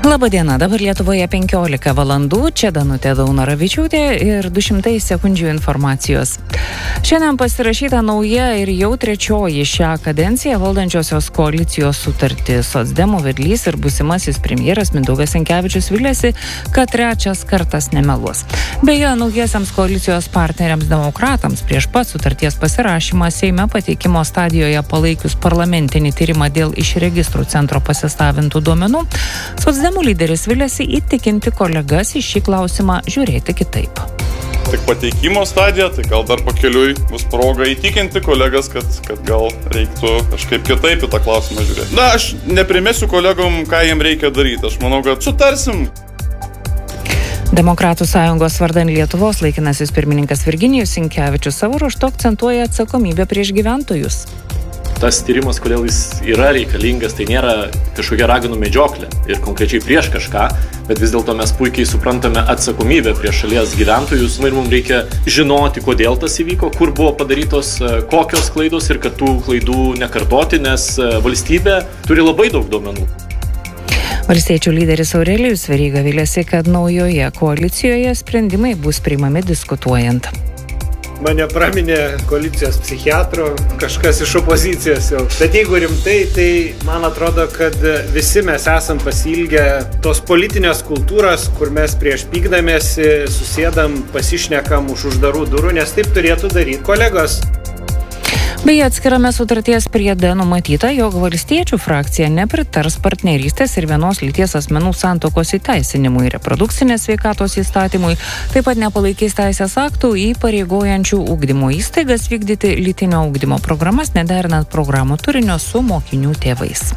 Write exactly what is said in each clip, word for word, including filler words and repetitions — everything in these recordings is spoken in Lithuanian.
Labadiena, dabar Lietuvoje penkiolika valandų, čia Danutė Daunoravičiūtė ir du šimtai sekundžių informacijos. Šiandien pasirašyta nauja ir jau trečioji šią kadenciją valdančiosios koalicijos sutartis. Socdemų vedlys ir būsimasis premjeras Mindaugas Sinkevičius viliasi, kad trečias kartas nemeluos. Beje, naujiesiams koalicijos partneriams demokratams prieš pat sutarties pasirašymą Seime pateikimo stadijoje palaikius parlamentinį tyrimą dėl iš registrų centro pasisavintų duomenų, Socdemų lyderis viliasi įtikinti kolegas į šį klausimą žiūrėti kitaip. Tik pateikimo stadija, tai gal dar pakeliui bus proga įtikinti kolegas, kad, kad gal reiktų kažkaip kitaip į tą klausimą žiūrėti. Na, aš neprimesiu kolegom, ką jiem reikia daryti. Aš manau, kad sutarsim. Demokratų sąjungos vardan Lietuvos laikinasis pirmininkas Virginijus Sinkevičius savo ruožtu akcentuoja atsakomybę prieš gyventojus. Tas tyrimas, kodėl jis yra reikalingas, tai nėra kažkokia raganų medžioklė ir konkrečiai prieš kažką, bet vis dėlto mes puikiai suprantame atsakomybę prieš šalies gyventojus ir mums reikia žinoti, kodėl tas įvyko, kur buvo padarytos kokios klaidos ir kad tų klaidų nekartoti, nes valstybė turi labai daug duomenų. Valstiečių lyderis Aurelijus Veryga viliasi, kad naujoje koalicijoje sprendimai bus priimami diskutuojant. Mane praminė koalicijos psichiatro, kažkas iš opozicijos jau. Bet jeigu rimtai, tai man atrodo, kad visi mes esam pasiilgę tos politinės kultūros, kur mes prieš pykdamėsi susėdam, pasišnekam už uždarų durų, nes taip turėtų daryti kolegos. Beje, atskirame sutarties priede numatyta, jog valstiečių frakcija nepritars partnerystės ir vienos lyties asmenų santuokos įteisinimui, reprodukcinės sveikatos įstatymui, taip pat nepalaikys teisės aktų įpareigojančių ugdymo įstaigas vykdyti lytinio ugdymo programas, nederinant programų turinio su mokinių tėvais.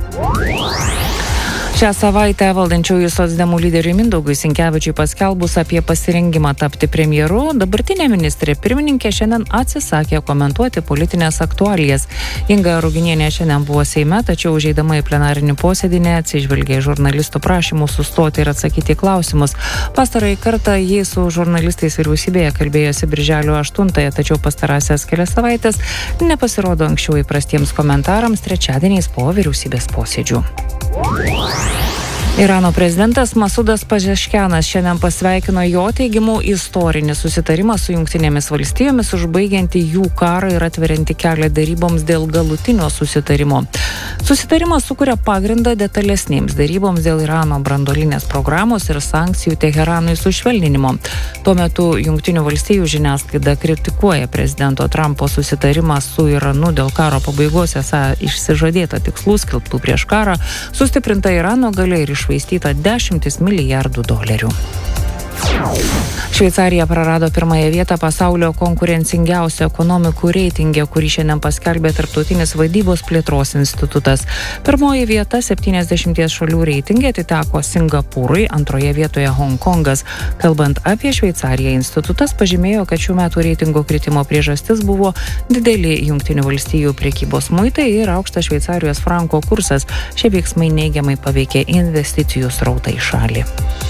Šią savaitę valdančiųjų socdemų lyderiui Mindaugui Sinkevičiui paskelbus apie pasirengimą tapti premjeru, dabartinė ministrė pirmininkė šiandien atsisakė komentuoti politinės aktualijas. Inga Ruginienė šiandien buvo Seime, tačiau užeidama į plenarinį posėdį neatsižvelgė į žurnalistų prašymus sustoti ir atsakyti klausimus. Pastarąjį kartą jį su žurnalistais vyriausybėje kalbėjosi birželio aštuntąją, tačiau pastarąsias kelias savaitės nepasirodo anksčiau įprastiems komentarams trečiadieniais po vyriausybės posėdžių. Irano prezidentas Masudas Pezeškianas šiandien pasveikino jo teigimu istorinį susitarimą su Jungtinėmis valstijomis, užbaigianti jų karą ir atverianti kelią deryboms dėl galutinio susitarimo. Susitarimas sukuria pagrindą detalesnėms deryboms dėl Irano branduolinės programos ir sankcijų Teheranui sušvelninimo. Tuo metu Jungtinių valstijų žiniasklaida kritikuoja prezidento Trumpo susitarimą su Iranu dėl karo pabaigos esą išsižadėta tikslų skelbtų prieš karą, sustiprinta Irano galia ir iššvaistyta dešimtis milijardų dolerių. Šveicarija prarado pirmąją vietą pasaulio konkurencingiausio ekonomikų reitinge, kurį šiandien paskelbė Tarptautinis vadybos plėtros institutas. Pirmoji vieta septyniasdešimties šalių reitinge atiteko Singapūrui, antroje vietoje Hongkongas. Kalbant apie Šveicariją, institutas pažymėjo, kad šių metų reitingo kritimo priežastis buvo dideli Jungtinių valstijų prekybos muitai ir aukštas Šveicarijos franko kursas. Šie veiksmai neigiamai paveikė investicijų srautą į šalį.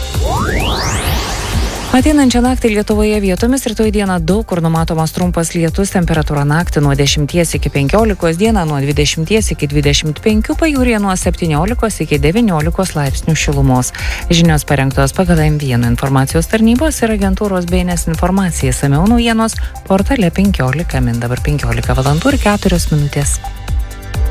Ateinančią naktį Lietuvoje vietomis rytoj dieną daug kur numatomas trumpas lietus, temperatūra naktį nuo dešimties iki penkiolikos, dieną nuo dvidešimties iki dvidešimt penkių, pajūryje nuo septyniolikos iki devyniolikos laipsnių šilumos. Žinios parengtos pagal M vieną informacijos tarnybos ir agentūros B N S informacija. Išsamiau naujienos portale penkiolika min, dabar penkiolika valandų ir keturios minutės.